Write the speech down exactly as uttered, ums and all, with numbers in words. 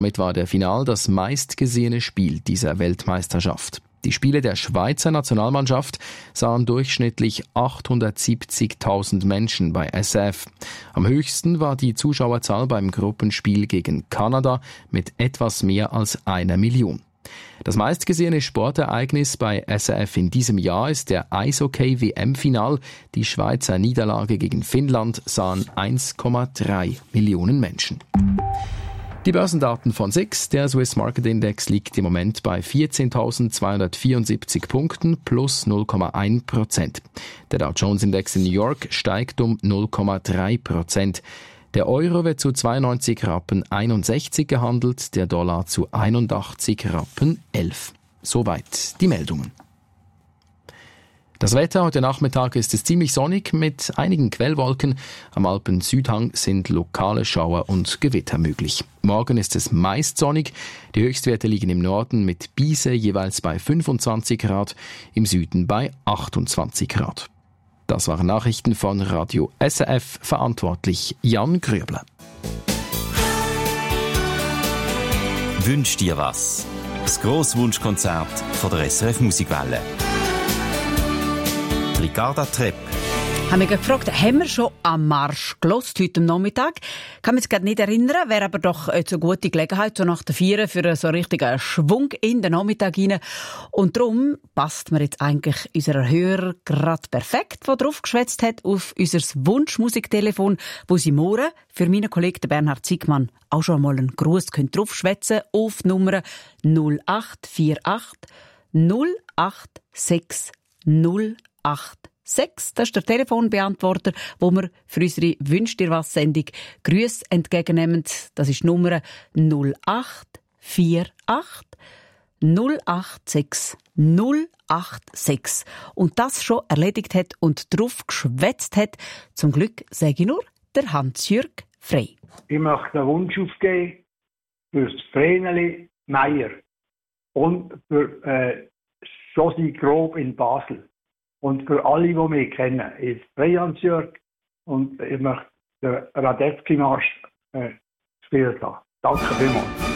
Damit war der Final das meistgesehene Spiel dieser Weltmeisterschaft. Die Spiele der Schweizer Nationalmannschaft sahen durchschnittlich achthundertsiebzigtausend Menschen bei S R F. Am höchsten war die Zuschauerzahl beim Gruppenspiel gegen Kanada mit etwas mehr als einer Million. Das meistgesehene Sportereignis bei S R F in diesem Jahr ist der Eishockey-W M-Final. Die Schweizer Niederlage gegen Finnland sahen eins Komma drei Millionen Menschen. Die Börsendaten von S I X. Der Swiss Market Index liegt im Moment bei vierzehntausendzweihundertvierundsiebzig Punkten plus null Komma eins Prozent. Der Dow Jones Index in New York steigt um null Komma drei Prozent. Der Euro wird zu zweiundneunzig Rappen einundsechzig gehandelt, der Dollar zu einundachtzig Rappen elf. Soweit die Meldungen. Das Wetter heute Nachmittag ist es ziemlich sonnig mit einigen Quellwolken. Am Alpen-Südhang sind lokale Schauer und Gewitter möglich. Morgen ist es meist sonnig. Die Höchstwerte liegen im Norden mit Biese jeweils bei fünfundzwanzig Grad, im Süden bei achtundzwanzig Grad. Das waren Nachrichten von Radio S R F, verantwortlich Jan Grübler. Wünsch dir was? Das grosse Wunschkonzert von der S R F Musikwelle. Ricarda Trepp. Ich habe mich gefragt, haben wir schon am Marsch gehört heute Nachmittag? Ich kann mich jetzt nicht erinnern, wäre aber doch jetzt eine gute Gelegenheit, so nach der Vieren für so einen richtigen Schwung in den Nachmittag rein. Und darum passt mir jetzt eigentlich unser Hörer gerade perfekt, der drauf geschwätzt hat, auf unser Wunschmusiktelefon, wo sie morgen für meinen Kollegen Bernhard Ziegmann auch schon einmal einen Gruß drauf schwätzen auf die Nummer null acht vier acht null acht sechs null acht sechs. Das ist der Telefonbeantworter, wo wir für unsere «Wünsch dir was» Sendung Grüße entgegennehmen. Das ist die Nummer null acht vier acht null acht sechs null acht sechs. Und das schon erledigt hat und drauf geschwätzt hat, zum Glück sage ich nur, der Hans-Jürg Frey. Ich möchte einen Wunsch aufgeben für das Vreneli Meier und für äh, Josi Grob in Basel. Und für alle, die mich kennen, ist Frey Hans-Jürg und ich möchte den Radetzky-Marsch äh, spielen. Danke vielmals.